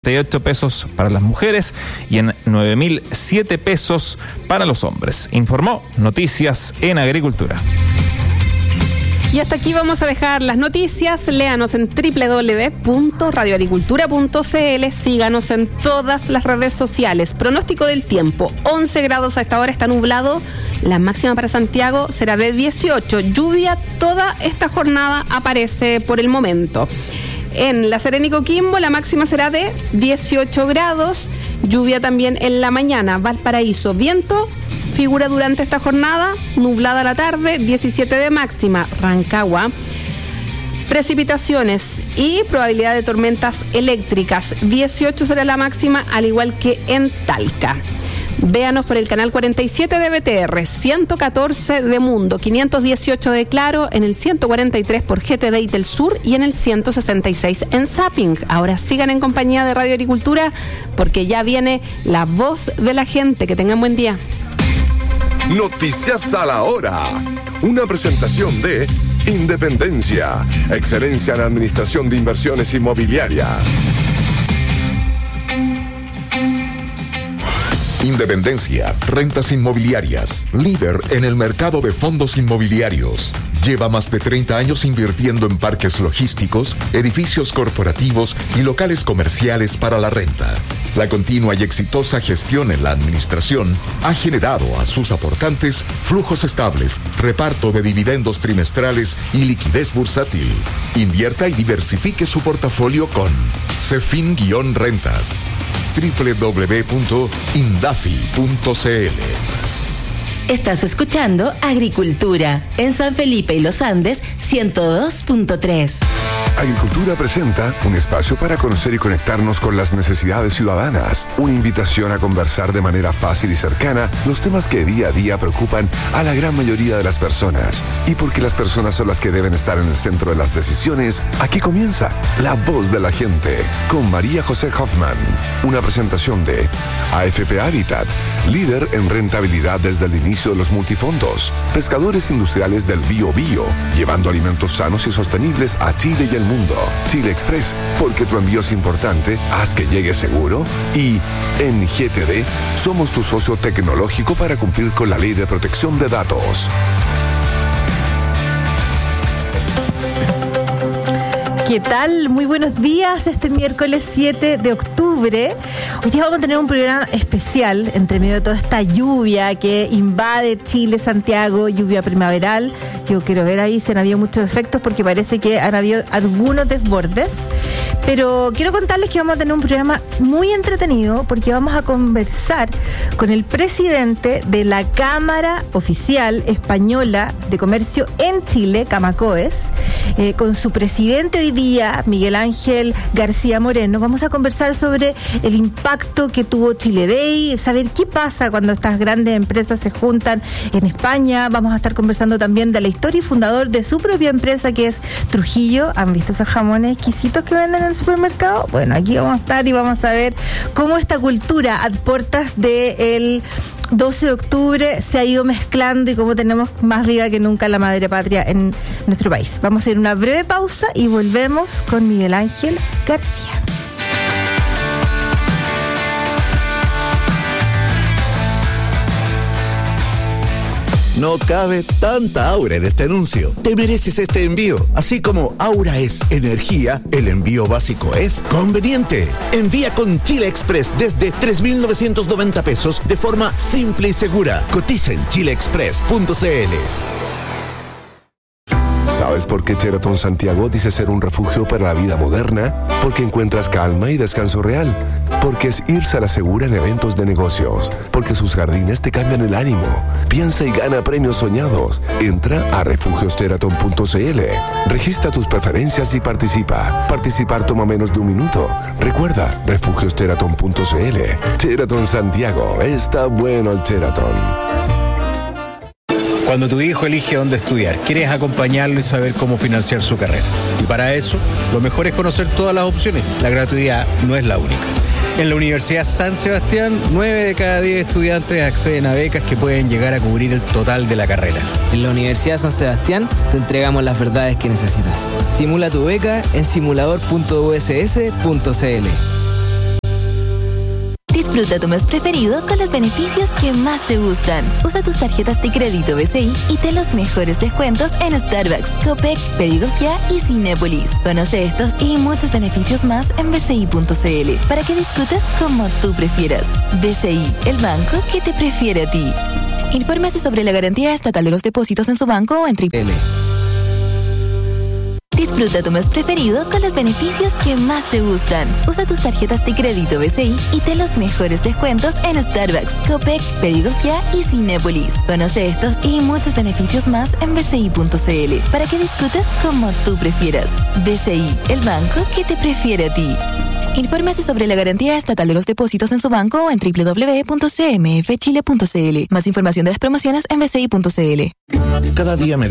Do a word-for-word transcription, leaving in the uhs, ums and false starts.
ocho pesos para las mujeres y en nueve mil siete pesos para los hombres. Informó Noticias en Agricultura. Y hasta aquí vamos a dejar las noticias. Léanos en doble u doble u doble u punto radio agricultura punto c l. Síganos en todas las redes sociales. Pronóstico del tiempo. once grados a esta hora, está nublado. La máxima para Santiago será de dieciocho. Lluvia toda esta jornada aparece por el momento. En La Serena y Coquimbo la máxima será de dieciocho grados, lluvia también en la mañana. Valparaíso, viento, figura durante esta jornada, nublada la tarde, diecisiete de máxima. Rancagua, precipitaciones y probabilidad de tormentas eléctricas, dieciocho será la máxima, al igual que en Talca. Véanos por el canal cuarenta y siete de B T R, ciento catorce de Mundo, quinientos dieciocho de Claro, en el ciento cuarenta y tres por G T D y Telsur y en el ciento sesenta y seis en Zapping. Ahora sigan en compañía de Radio Agricultura porque ya viene la voz de la gente. Que tengan buen día. Noticias a la hora. Una presentación de Independencia, excelencia en administración de inversiones inmobiliarias. Independencia, rentas inmobiliarias, líder en el mercado de fondos inmobiliarios. Lleva más de treinta años invirtiendo en parques logísticos, edificios corporativos y locales comerciales para la renta. La continua y exitosa gestión en la administración ha generado a sus aportantes flujos estables, reparto de dividendos trimestrales y liquidez bursátil. Invierta y diversifique su portafolio con Cefin-Rentas. doble u doble u doble u punto indafi punto c l. Estás escuchando Agricultura en San Felipe y Los Andes ciento dos punto tres. Agricultura presenta un espacio para conocer y conectarnos con las necesidades ciudadanas. Una invitación a conversar de manera fácil y cercana los temas que día a día preocupan a la gran mayoría de las personas. Y porque las personas son las que deben estar en el centro de las decisiones, aquí comienza La Voz de la Gente con María José Hoffman. Una presentación de A F P Habitat, líder en rentabilidad desde el inicio de los multifondos. Pescadores industriales del Bio Bio, llevando alimentos sanos y sostenibles a Chile y el mundo. Chile Express, porque tu envío es importante, haz que llegue seguro. Y en G T D, somos tu socio tecnológico para cumplir con la ley de protección de datos. ¿Qué tal? Muy buenos días, este miércoles siete de octubre. Hoy día vamos a tener un programa especial entre medio de toda esta lluvia que invade Chile, Santiago, lluvia primaveral. Yo quiero ver ahí si han habido muchos efectos porque parece que han habido algunos desbordes. Pero quiero contarles que vamos a tener un programa muy entretenido porque vamos a conversar con el presidente de la Cámara Oficial Española de Comercio en Chile, Camacoes, eh, con su presidente hoy día, Miguel Ángel García Moreno. Vamos a conversar sobre el impacto que tuvo Chile Day, saber qué pasa cuando estas grandes empresas se juntan en España. Vamos a estar conversando también de la historia y fundador de su propia empresa que es Trujillo. ¿Han visto esos jamones exquisitos que venden en el supermercado? Bueno, aquí vamos a estar y vamos a ver cómo esta cultura a puertas del doce de octubre se ha ido mezclando y cómo tenemos más viva que nunca la madre patria en nuestro país. Vamos a ir a una breve pausa y volvemos con Miguel Ángel García. No cabe tanta aura en este anuncio. Te mereces este envío. Así como aura es energía, el envío básico es conveniente. Envía con Chile Express desde tres mil novecientos noventa pesos de forma simple y segura. Cotiza en chile express punto c l. ¿Sabes por qué Sheraton Santiago dice ser un refugio para la vida moderna? Porque encuentras calma y descanso real. Porque es irse a la segura en eventos de negocios. Porque sus jardines te cambian el ánimo. Piensa y gana premios soñados. Entra a refugios sheraton punto c l. Registra tus preferencias y participa. Participar toma menos de un minuto. Recuerda, refugios sheraton punto c l. Sheraton Santiago. Está bueno el Sheraton. Cuando tu hijo elige dónde estudiar, quieres acompañarlo y saber cómo financiar su carrera. Y para eso, lo mejor es conocer todas las opciones. La gratuidad no es la única. En la Universidad San Sebastián, nueve de cada diez estudiantes acceden a becas que pueden llegar a cubrir el total de la carrera. En la Universidad San Sebastián te entregamos las verdades que necesitas. Simula tu beca en simulador punto u s s punto c l. Disfruta tu mes preferido con los beneficios que más te gustan. Usa tus tarjetas de crédito B C I y ten los mejores descuentos en Starbucks, Copec, Pedidos Ya y Cinépolis. Conoce estos y muchos beneficios más en b c i punto c l para que disfrutes como tú prefieras. B C I, el banco que te prefiere a ti. Infórmese sobre la garantía estatal de los depósitos en su banco o en Triple. Disfruta tu mes preferido con los beneficios que más te gustan. Usa tus tarjetas de crédito B C I y ten los mejores descuentos en Starbucks, Copec, Pedidos Ya y Cinépolis. Conoce estos y muchos beneficios más en b c i punto c l para que disfrutes como tú prefieras. B C I, el banco que te prefiere a ti. Infórmese sobre la garantía estatal de los depósitos en su banco o en w w w punto c m f chile punto c l. Más información de las promociones en b c i punto c l. Cada día me